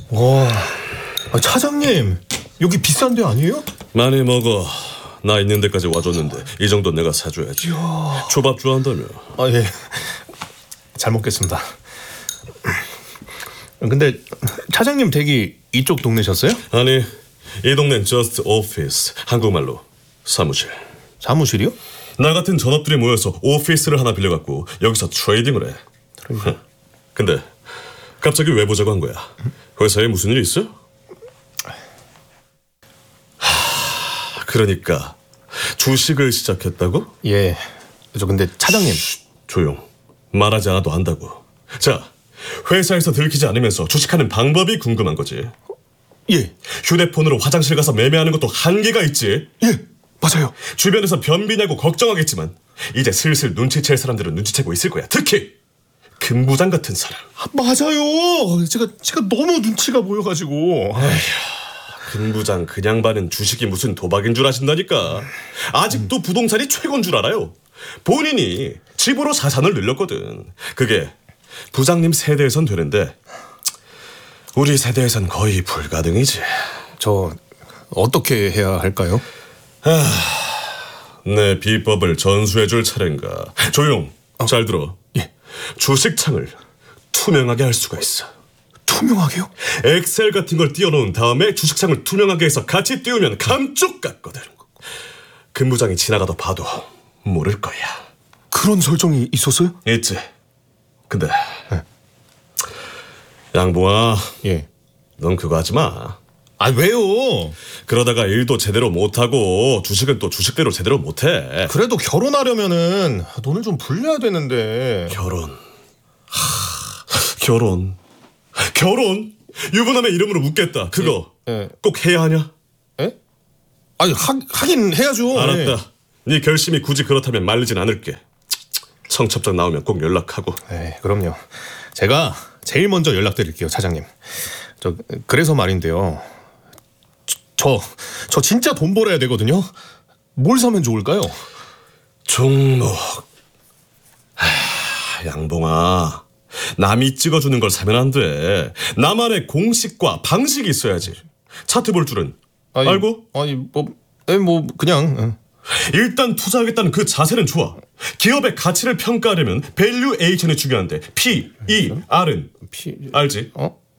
와, 차장님 여기 비싼 데 아니에요? 많이 먹어. 나 있는 데까지 와줬는데 이 정도 내가 사줘야지. 초밥 좋아한다며. 아, 예. 잘 먹겠습니다. 근데 차장님 댁이 이쪽 동네셨어요? 아니, 이 동네는 just office, 한국말로 사무실. 사무실이요? 나 같은 전업들이 모여서 오피스를 하나 빌려갖고 여기서 트레이딩을 해. 근데 갑자기 왜 보자고 한 거야? 회사에 무슨 일 있어? 그러니까 주식을 시작했다고? 예. 저 근데 차장님. 조용. 말하지 않아도 안다고. 자, 회사에서 들키지 않으면서 주식하는 방법이 궁금한 거지. 예. 휴대폰으로 화장실 가서 매매하는 것도 한계가 있지. 예. 맞아요. 주변에서 변비냐고 걱정하겠지만 이제 슬슬 눈치챌 사람들은 눈치채고 있을 거야. 특히 금부장 같은 사람. 맞아요. 제가 너무 눈치가 보여가지고. 금부장 그냥 받는 주식이 무슨 도박인 줄 아신다니까. 아직도 부동산이 최고인 줄 알아요. 본인이 집으로 자산을 늘렸거든. 그게 부장님 세대에선 되는데 우리 세대에선 거의 불가능이지. 저 어떻게 해야 할까요? 내 비법을 전수해줄 차례인가. 조용. 잘 들어. 예. 주식창을 투명하게 할 수가 있어. 투명하게요? 엑셀 같은 걸 띄워놓은 다음에 주식창을 투명하게 해서 같이 띄우면 감쪽 같거든. 금부장이 지나가도 봐도 모를 거야. 그런 설정이 있었어요? 있지. 근데 양봉아, 예. 넌 그거 하지 마. 아, 왜요? 그러다가 일도 제대로 못하고 주식은 또 주식대로 제대로 못해. 그래도 결혼하려면은 돈을 좀 불려야 되는데. 결혼 유부남의 이름으로 묻겠다. 그거 예. 꼭 해야 하냐? 예? 아니, 하긴 해야죠. 알았다. 네 결심이 굳이 그렇다면 말리진 않을게. 청첩장 나오면 꼭 연락하고. 네, 그럼요. 제가 제일 먼저 연락드릴게요, 차장님. 그래서 말인데요. 저 진짜 돈 벌어야 되거든요. 뭘 사면 좋을까요? 종목. 양봉아, 남이 찍어주는 걸 사면 안 돼. 나만의 공식과 방식이 있어야지. 차트 볼 줄은 알고? 그냥. 일단 투자하겠다는 그 자세는 좋아. 기업의 가치를 평가하려면 밸류에이션이 중요한데 P, E, R은 알지?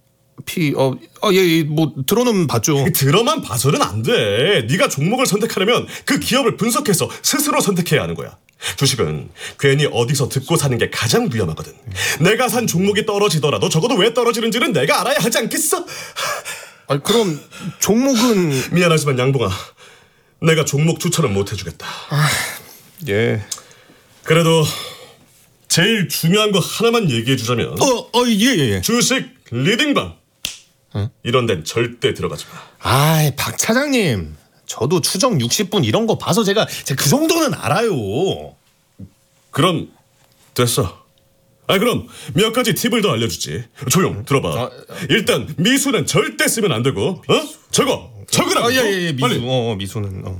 예, 들어는 봤죠. 들어만 봐서는 안 돼. 네가 종목을 선택하려면 그 기업을 분석해서 스스로 선택해야 하는 거야. 주식은 괜히 어디서 듣고 사는 게 가장 위험하거든. 내가 산 종목이 떨어지더라도 적어도 왜 떨어지는지는 내가 알아야 하지 않겠어? 그럼 종목은... 미안하지만 양봉아, 내가 종목 추천은 못 해주겠다. 예. 그래도 제일 중요한 거 하나만 얘기해 주자면 예. 주식 리딩방 이런 데는 절대 들어가지 마. 박 차장님, 저도 추정 60분 이런 거 봐서 제가 그 정도는 알아요. 그럼 됐어. 그럼 몇 가지 팁을 더 알려주지. 조용 들어봐. 일단 미수는 절대 쓰면 안 되고. 적으라고. 예, 미수. 빨리. 미수는